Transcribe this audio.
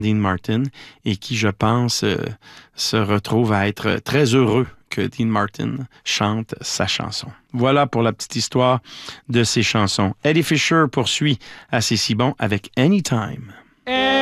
Dean Martin, et qui, je pense, se retrouve à être très heureux que Dean Martin chante sa chanson. Voilà pour la petite histoire de ces chansons. Eddie Fisher poursuit à C'est si bon avec Anytime.